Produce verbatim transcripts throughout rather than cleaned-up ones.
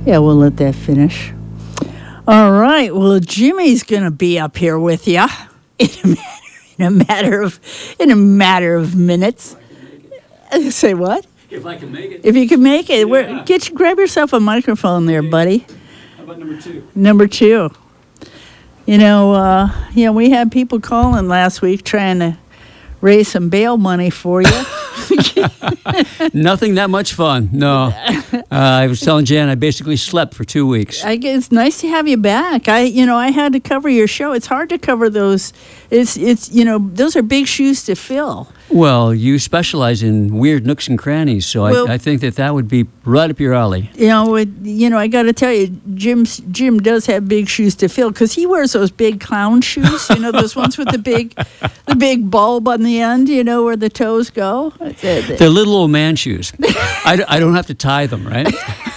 Yeah, we'll let that finish. All right. Well, Jimmy's going to be up here with you in a matter, in a matter of in a matter of minutes. Say what? If I can make it. If you can make it, Yeah. Where, get you, grab yourself a microphone there, buddy. How about number two? Number two. You know, uh, yeah, we had people calling last week trying to raise some bail money for you. Nothing that much fun. No. Uh, I was telling Jan I basically slept for two weeks. I guess it's nice to have you back. I, you know, I had to cover your show. It's hard to cover those. It's, it's, you know, those are big shoes to fill. Well, you specialize in weird nooks and crannies, so Well- I, I think that that would be right up your alley. You know, it, you know, I got to tell you, Jim's Jim does have big shoes to fill because he wears those big clown shoes. You know, those ones with the big, the big bulb on the end. You know, where the toes go. They're little old man shoes. I, d- I don't have to tie them, right?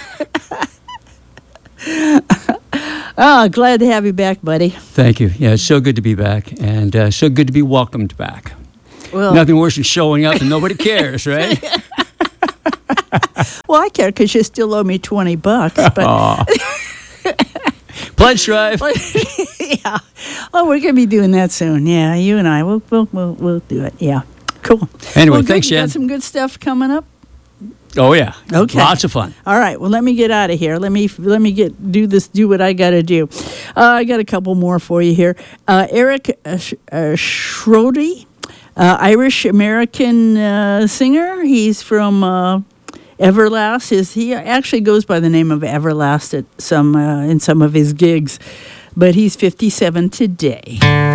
Oh, glad to have you back, buddy. Thank you. Yeah, it's so good to be back, and uh, so good to be welcomed back. Well, Nothing worse than showing up and nobody cares, right? well, I care because you still owe me twenty bucks. But Aw. Pledge drive. yeah, oh, we're gonna be doing that soon. Yeah, you and I, we'll we'll we'll, we'll do it. Yeah, cool. Anyway, well, good. thanks, You Jan. got some good stuff coming up. Oh yeah. Okay. Lots of fun. All right. Well, let me get out of here. Let me let me get do this. Do what I got to do. Uh, I got a couple more for you here. Uh, Eric uh, Sh- uh, Schrody, uh, Irish American uh, singer. He's from uh, Everlast. His he actually goes by the name of Everlast at some uh, in some of his gigs, but he's fifty-seven today.